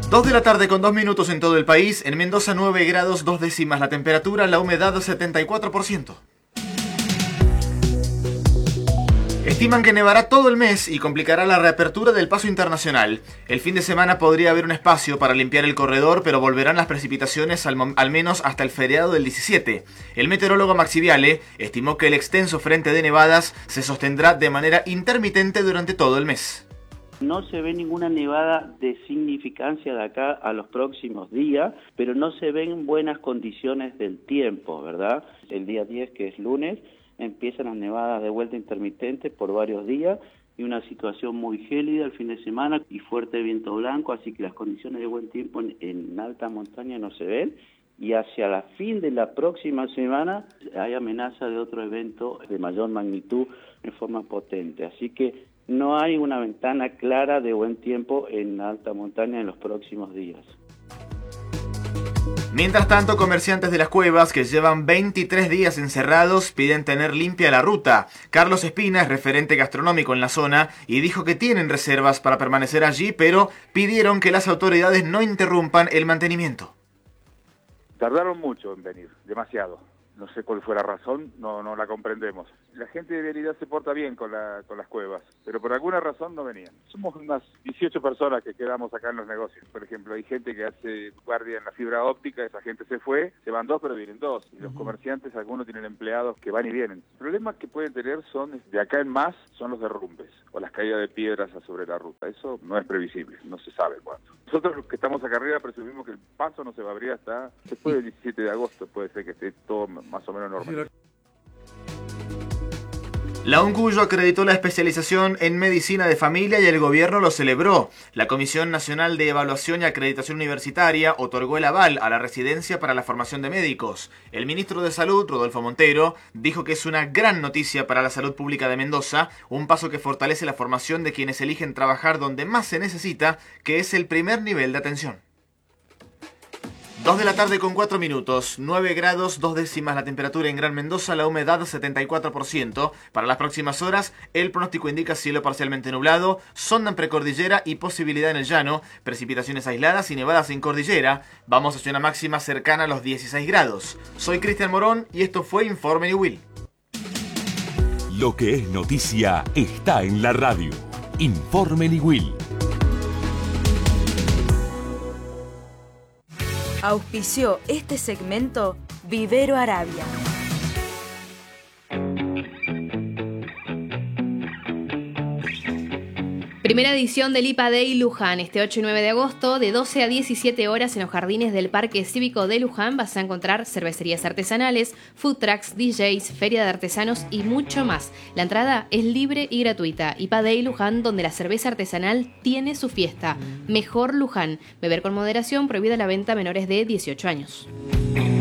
2 de la tarde con 2 minutos en todo el país. En Mendoza 9 grados 2 décimas la temperatura, la humedad 74%. Estiman que nevará todo el mes y complicará la reapertura del paso internacional. El fin de semana podría haber un espacio para limpiar el corredor, pero volverán las precipitaciones al menos hasta el feriado del 17. El meteorólogo Maxi Viale estimó que el extenso frente de nevadas se sostendrá de manera intermitente durante todo el mes. No se ve ninguna nevada de significancia de acá a los próximos días, pero no se ven buenas condiciones del tiempo, ¿verdad? El día 10, que es lunes, empiezan las nevadas de vuelta intermitente por varios días y una situación muy gélida el fin de semana y fuerte viento blanco, así que las condiciones de buen tiempo en alta montaña no se ven. Y hacia la fin de la próxima semana hay amenaza de otro evento de mayor magnitud en forma potente, así que no hay una ventana clara de buen tiempo en alta montaña en los próximos días. Mientras tanto, comerciantes de las cuevas que llevan 23 días encerrados piden tener limpia la ruta. Carlos Espina es referente gastronómico en la zona y dijo que tienen reservas para permanecer allí, pero pidieron que las autoridades no interrumpan el mantenimiento. Tardaron mucho en venir, demasiado. No sé cuál fue la razón, no la comprendemos. La gente de Vialidad se porta bien con las cuevas, pero por alguna razón no venían. Somos unas 18 personas que quedamos acá en los negocios. Por ejemplo, hay gente que hace guardia en la fibra óptica, esa gente se fue, se van 2 pero vienen 2. Y los comerciantes, algunos tienen empleados que van y vienen. El problema que pueden tener son, de acá en más, son los derrumbes o las caídas de piedras sobre la ruta. Eso no es previsible, no se sabe cuándo. Nosotros los que estamos acá arriba presumimos que el paso no se va a abrir hasta después del 17 de agosto, puede ser que esté todo más o menos normal. La UNCUYO acreditó la especialización en medicina de familia y el gobierno lo celebró. La Comisión Nacional de Evaluación y Acreditación Universitaria otorgó el aval a la residencia para la formación de médicos. El ministro de Salud, Rodolfo Montero, dijo que es una gran noticia para la salud pública de Mendoza, un paso que fortalece la formación de quienes eligen trabajar donde más se necesita, que es el primer nivel de atención. 2 de la tarde con 4 minutos, 9 grados 2 décimas la temperatura en Gran Mendoza, la humedad 74%. Para las próximas horas, el pronóstico indica cielo parcialmente nublado, sonda en precordillera y posibilidad en el llano, precipitaciones aisladas y nevadas en cordillera. Vamos hacia una máxima cercana a los 16 grados. Soy Cristian Morón y esto fue Informe Niwil. Lo que es noticia está en la radio. Informe Niwil. Auspició este segmento Vivero Arabia. Primera edición del IPA Day Luján, este 8 y 9 de agosto, de 12 a 17 horas en los jardines del Parque Cívico de Luján vas a encontrar cervecerías artesanales, food trucks, DJs, feria de artesanos y mucho más. La entrada es libre y gratuita. IPA Day Luján, donde la cerveza artesanal tiene su fiesta. Mejor Luján. Beber con moderación, prohibida la venta a menores de 18 años.